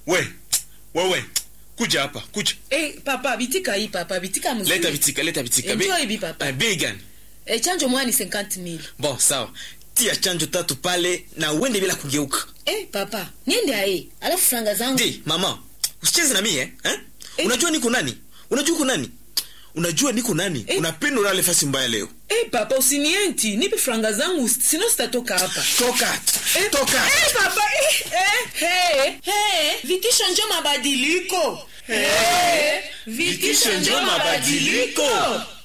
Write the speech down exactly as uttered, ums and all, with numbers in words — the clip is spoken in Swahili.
We. Wewe. Kuja hapa, kuja. Eh, papa, bitika hii papa, bitika mzuri. Leta bitika, leta bitika. Enjoy bi papa. Eh, bei gani? Eh, chanjo mwani cinquante mille. Bon, sawa. Tia chanjo tatu pale na uende bila kugeuka. Eh, papa, niende ae. Alafu franga zangu. Ndi, mama. Usicheze na mimi eh? Eh? Eh? Unajua niko nani? Unajua uko nani? Unajua niko nani? Eh? Unapenda ulale fasi mbaya leo. Eh, papa, usinienti. Nipe franga zangu, sino sitatoka hapa. Toka. Eh, Toka. Eh, papa, eh, eh, hey, hey, vitisho njo mabadiliko. Hey, vitisho njo mabadiliko.